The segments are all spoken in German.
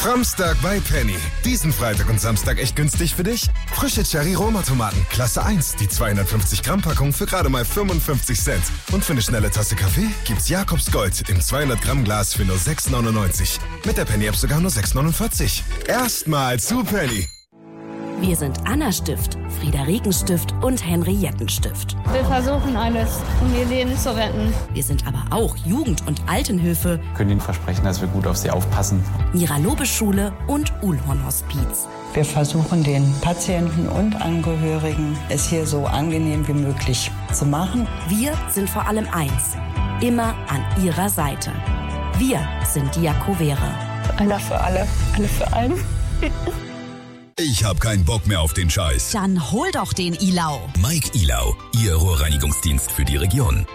Framstag bei Penny. Diesen Freitag und Samstag echt günstig für dich? Frische Cherry-Roma-Tomaten, Klasse 1, die 250-Gramm-Packung für gerade mal 55 Cent. Und für eine schnelle Tasse Kaffee gibt's Jakobs Gold im 200-Gramm-Glas für nur 6,99. Mit der Penny-App sogar nur 6,49. Erstmal zu Penny. Wir sind Anna-Stift, Friederiken-Stift und Henrietten-Stift. Wir versuchen alles, um ihr Leben zu retten. Wir sind aber auch Jugend- und Altenhilfe. Wir können Ihnen versprechen, dass wir gut auf Sie aufpassen. Mira-Lobe-Schule und Uhlhorn-Hospiz. Wir versuchen den Patienten und Angehörigen es hier so angenehm wie möglich zu machen. Wir sind vor allem eins, immer an ihrer Seite. Wir sind Diakovere. Einer für alle, alle für einen. Ich hab keinen Bock mehr auf den Scheiß. Dann hol doch den Ilau. Mike Ilau, Ihr Rohrreinigungsdienst für die Region.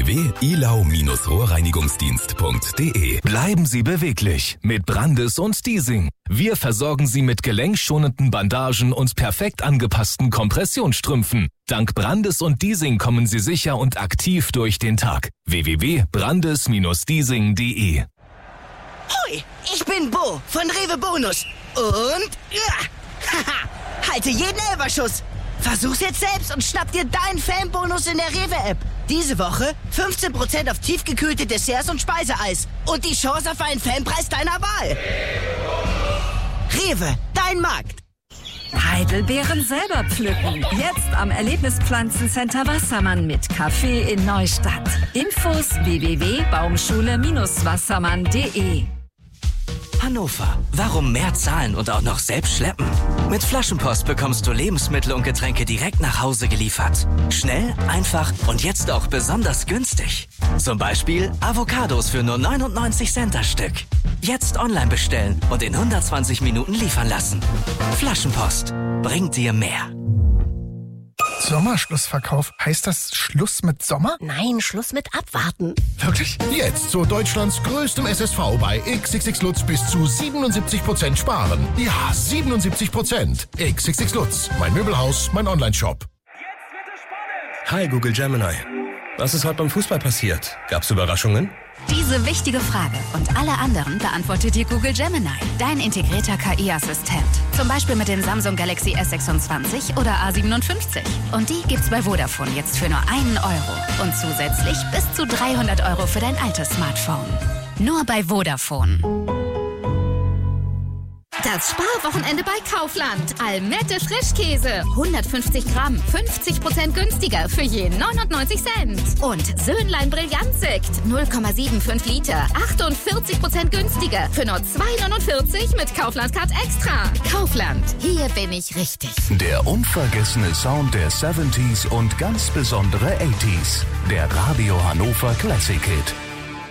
www.ilau-rohrreinigungsdienst.de. Bleiben Sie beweglich mit Brandes und Diesing. Wir versorgen Sie mit gelenkschonenden Bandagen und perfekt angepassten Kompressionsstrümpfen. Dank Brandes und Diesing kommen Sie sicher und aktiv durch den Tag. www.brandes-diesing.de. Hoi, ich bin Bo von Rewe Bonus. Und halte jeden Elferschuss. Versuch's jetzt selbst und schnapp dir deinen Fanbonus in der Rewe-App. Diese Woche 15% auf tiefgekühlte Desserts und Speiseeis. Und die Chance auf einen Fanpreis deiner Wahl. Rewe, dein Markt. Heidelbeeren selber pflücken. Jetzt am Erlebnispflanzencenter Wassermann mit Café in Neustadt. Infos www.baumschule-wassermann.de. Hannover. Warum mehr zahlen und auch noch selbst schleppen? Mit Flaschenpost bekommst du Lebensmittel und Getränke direkt nach Hause geliefert. Schnell, einfach und jetzt auch besonders günstig. Zum Beispiel Avocados für nur 99 Cent das Stück. Jetzt online bestellen und in 120 Minuten liefern lassen. Flaschenpost bringt dir mehr. Sommerschlussverkauf. Heißt das Schluss mit Sommer? Nein, Schluss mit Abwarten. Wirklich? Jetzt zu Deutschlands größtem SSV bei XXX Lutz bis zu 77% sparen. Ja, 77%. XXX Lutz. Mein Möbelhaus, mein Onlineshop. Hi Google Gemini. Was ist heute beim Fußball passiert? Gab's Überraschungen? Diese wichtige Frage und alle anderen beantwortet dir Google Gemini, dein integrierter KI-Assistent. Zum Beispiel mit dem Samsung Galaxy S26 oder A57. Und die gibt's bei Vodafone jetzt für nur €1. Und zusätzlich bis zu 300 € für dein altes Smartphone. Nur bei Vodafone. Das Sparwochenende bei Kaufland. Almette Frischkäse. 150 Gramm, 50% günstiger für je 99 Cent. Und Söhnlein Brillantsekt. 0,75 Liter, 48% günstiger für nur 2,49 mit Kaufland Card Extra. Kaufland, hier bin ich richtig. Der unvergessene Sound der 70s und ganz besondere 80s. Der Radio Hannover Classic Hit.